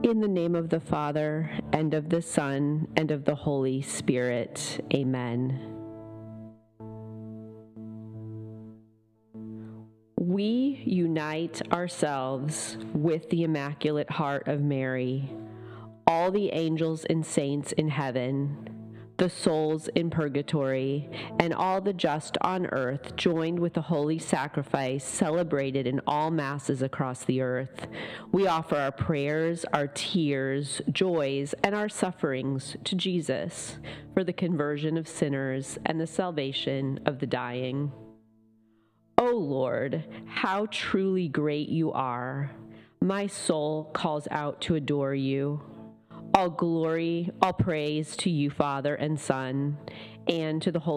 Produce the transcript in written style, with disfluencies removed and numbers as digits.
In the name of the Father, and of the Son, and of the Holy Spirit. Amen. We unite ourselves with the Immaculate Heart of Mary, all the angels and saints in heaven, the souls in purgatory, and all the just on earth, joined with the holy sacrifice celebrated in all masses across the earth. We offer our prayers, our tears, joys, and our sufferings to Jesus for the conversion of sinners and the salvation of the dying. O Lord, how truly great you are! My soul calls out to adore you. All glory, all praise to you, Father and Son, and to the Holy